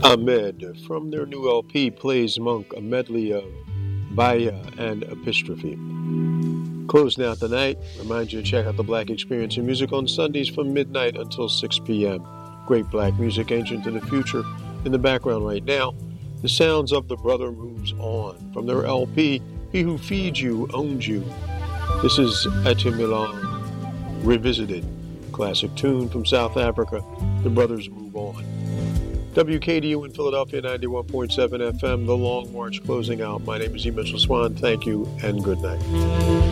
Ahmed from their new LP plays Monk, a medley of Baya and Epistrophe. Closing out the night, remind you to check out the Black Experience in Music on Sundays from midnight until 6 p.m. Great black music, ancient to the future. In the background right now, the sounds of The Brother Moves On from their LP, He Who Feeds You Owns You. This is Ete Milan Revisited, classic tune from South Africa, The Brothers Move On. WKDU in Philadelphia, 91.7 FM, The Long March closing out. My name is E. Mitchell Swan. Thank you and good night.